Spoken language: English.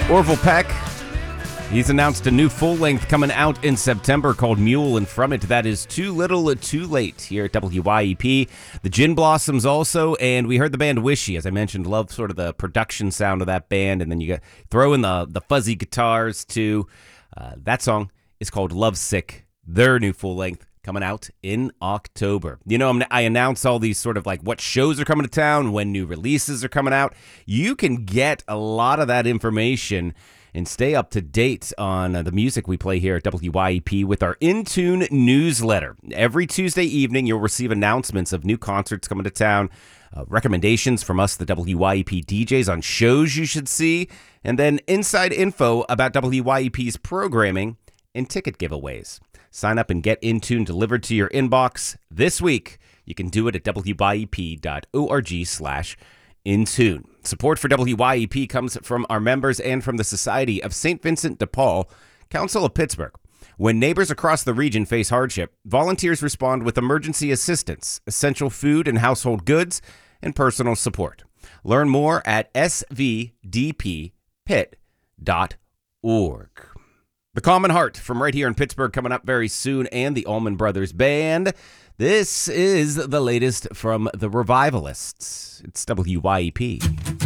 Orville Peck, he's announced a new full-length coming out in September called Mule, and from it, that is Too Little Too Late here at WYEP. The Gin Blossoms also, and we heard the band Wishy. As I mentioned, love sort of the production sound of that band, and then you throw in the fuzzy guitars too. That song is called Lovesick, their new full-length coming out in October. You know, I announce all these sort of like what shows are coming to town, when new releases are coming out. You can get a lot of that information and stay up to date on the music we play here at WYEP with our In Tune newsletter. Every Tuesday evening, you'll receive announcements of new concerts coming to town, recommendations from us, the WYEP DJs, on shows you should see, and then inside info about WYEP's programming and ticket giveaways. Sign up and get In Tune delivered to your inbox this week. You can do it at wyep.org/intune. Support for WYEP comes from our members and from the Society of St. Vincent de Paul, Council of Pittsburgh. When neighbors across the region face hardship, volunteers respond with emergency assistance, essential food and household goods, and personal support. Learn more at svdppit.org. The Common Heart from right here in Pittsburgh coming up very soon, and the Allman Brothers Band. This is the latest from the Revivalists. It's WYEP.